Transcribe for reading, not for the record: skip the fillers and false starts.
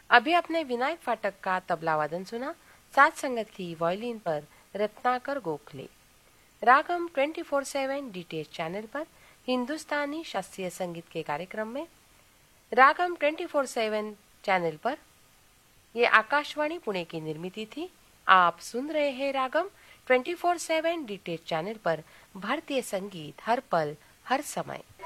अभी आपने विनायक फाटक का तबला वादन सुना। साथ संगत थी वायलिन पर रत्नाकर गोखले। रागम 24/7 डीटीएच चैनल पर हिंदुस्तानी शास्त्रीय संगीत के कार्यक्रम में रागम 24/7 चैनल पर ये आकाशवाणी पुणे की निर्मित थी। आप सुन रहे हैं रागम 24/7 डीटीएच चैनल पर भारतीय संगीत हर पल हर समय।